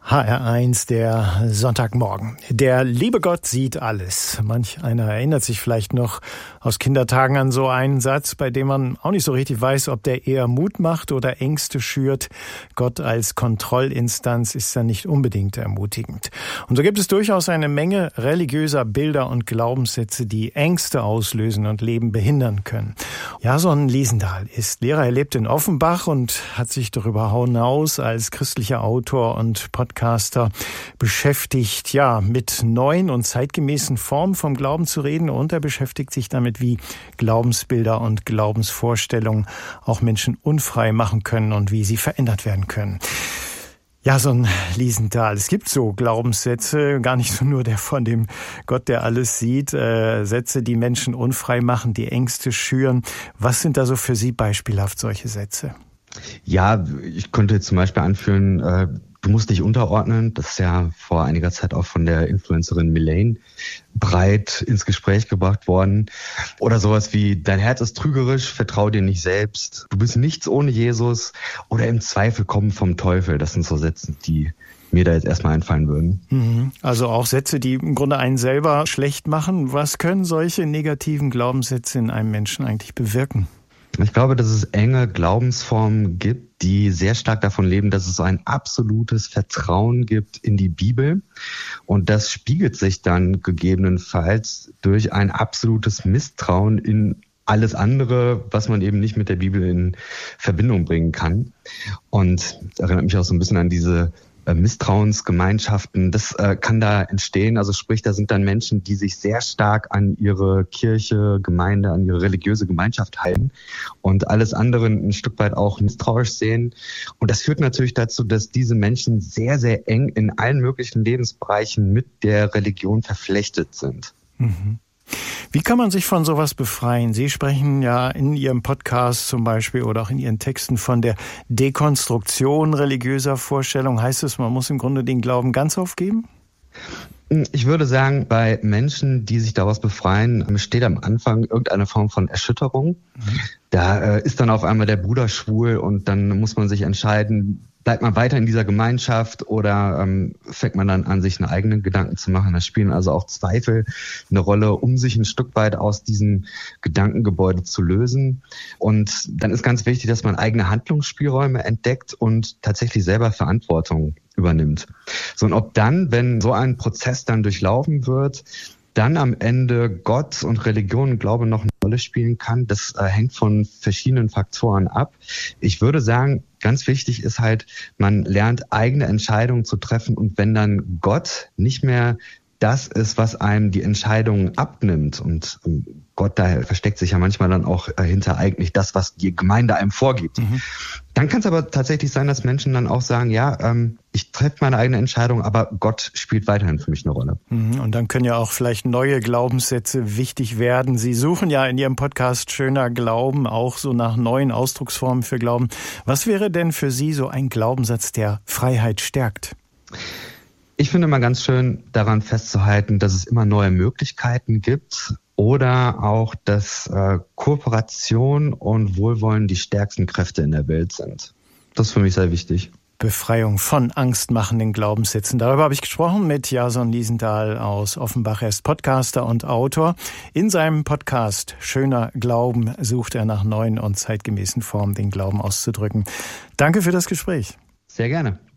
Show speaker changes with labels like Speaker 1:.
Speaker 1: HR1, der Sonntagmorgen. Der liebe Gott sieht alles. Manch einer erinnert sich vielleicht noch aus Kindertagen an so einen Satz, bei dem man auch nicht so richtig weiß, ob der eher Mut macht oder Ängste schürt. Gott als Kontrollinstanz ist ja nicht unbedingt ermutigend. Und so gibt es durchaus eine Menge religiöser Bilder und Glaubenssätze, die Ängste auslösen und Leben behindern können. Jason Liesendahl ist Lehrer, er lebt in Offenbach und hat sich darüber hinaus als christlicher Autor und Podcaster beschäftigt, mit neuen und zeitgemäßen Formen vom Glauben zu reden, und er beschäftigt sich damit, wie Glaubensbilder und Glaubensvorstellungen auch Menschen unfrei machen können und wie sie verändert werden können. Jason Liesendahl, es gibt so Glaubenssätze, gar nicht so nur der von dem Gott, der alles sieht, Sätze, die Menschen unfrei machen, die Ängste schüren. Was sind da so für Sie beispielhaft solche Sätze?
Speaker 2: Ja, ich könnte zum Beispiel anführen, du musst dich unterordnen. Das ist ja vor einiger Zeit auch von der Influencerin Milane breit ins Gespräch gebracht worden. Oder sowas wie, dein Herz ist trügerisch, vertrau dir nicht selbst. Du bist nichts ohne Jesus. Oder im Zweifel kommen vom Teufel. Das sind so Sätze, die mir da jetzt erstmal einfallen würden.
Speaker 1: Also auch Sätze, die im Grunde einen selber schlecht machen. Was können solche negativen Glaubenssätze in einem Menschen eigentlich bewirken?
Speaker 2: Ich glaube, dass es enge Glaubensformen gibt, die sehr stark davon leben, dass es ein absolutes Vertrauen gibt in die Bibel. Und das spiegelt sich dann gegebenenfalls durch ein absolutes Misstrauen in alles andere, was man eben nicht mit der Bibel in Verbindung bringen kann. Und das erinnert mich auch so ein bisschen an diese Misstrauensgemeinschaften, das kann da entstehen. Also sprich, da sind dann Menschen, die sich sehr stark an ihre Kirche, Gemeinde, an ihre religiöse Gemeinschaft halten und alles andere ein Stück weit auch misstrauisch sehen. Und das führt natürlich dazu, dass diese Menschen sehr, sehr eng in allen möglichen Lebensbereichen mit der Religion verflechtet sind.
Speaker 1: Wie kann man sich von sowas befreien? Sie sprechen ja in Ihrem Podcast zum Beispiel oder auch in Ihren Texten von der Dekonstruktion religiöser Vorstellungen. Heißt es, man muss im Grunde den Glauben ganz aufgeben?
Speaker 2: Ich würde sagen, bei Menschen, die sich daraus befreien, besteht am Anfang irgendeine Form von Erschütterung. Da ist dann auf einmal der Bruder schwul und dann muss man sich entscheiden, bleibt man weiter in dieser Gemeinschaft oder fängt man dann an, sich eine eigenen Gedanken zu machen. Da spielen also auch Zweifel eine Rolle, um sich ein Stück weit aus diesem Gedankengebäude zu lösen. Und dann ist ganz wichtig, dass man eigene Handlungsspielräume entdeckt und tatsächlich selber Verantwortung übernimmt. So, und ob dann, wenn so ein Prozess dann durchlaufen wird, dann am Ende Gott und Religion und Glaube noch eine Rolle spielen kann, das hängt von verschiedenen Faktoren ab. Ich würde sagen, ganz wichtig ist halt, man lernt eigene Entscheidungen zu treffen, und wenn dann Gott nicht mehr das ist, was einem die Entscheidungen abnimmt, und Gott, da versteckt sich ja manchmal dann auch hinter eigentlich das, was die Gemeinde einem vorgibt. Dann kann es aber tatsächlich sein, dass Menschen dann auch sagen, ich treffe meine eigene Entscheidung, aber Gott spielt weiterhin für mich eine Rolle.
Speaker 1: Und dann können ja auch vielleicht neue Glaubenssätze wichtig werden. Sie suchen ja in Ihrem Podcast Schöner Glauben auch so nach neuen Ausdrucksformen für Glauben. Was wäre denn für Sie so ein Glaubenssatz, der Freiheit stärkt?
Speaker 2: Ich finde immer ganz schön daran festzuhalten, dass es immer neue Möglichkeiten gibt oder auch, dass Kooperation und Wohlwollen die stärksten Kräfte in der Welt sind. Das ist für mich sehr wichtig.
Speaker 1: Befreiung von angstmachenden Glaubenssätzen. Darüber habe ich gesprochen mit Jason Liesendahl aus Offenbach. Er ist Podcaster und Autor. In seinem Podcast Schöner Glauben sucht er nach neuen und zeitgemäßen Formen, den Glauben auszudrücken. Danke für das Gespräch.
Speaker 2: Sehr gerne.